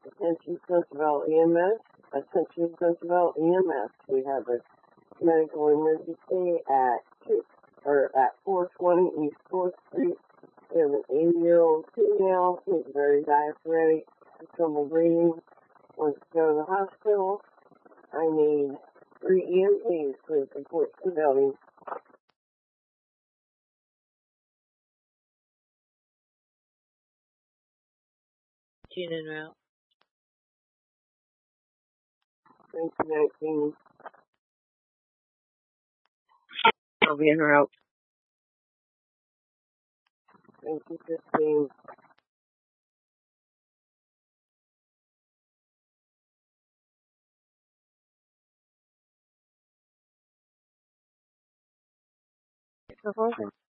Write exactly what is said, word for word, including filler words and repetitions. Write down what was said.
Attention Centerville E M S. Attention Centerville E M S. We have a medical emergency at two or at four twenty East Fourth Street. We have an eighty-year-old female who's very diaphoretic, has trouble breathing, wants to go to the hospital. I need three E M Ts to support the building. Gene en route. Thank you, nineteen. I'll be en route. Thank you, fifteen. So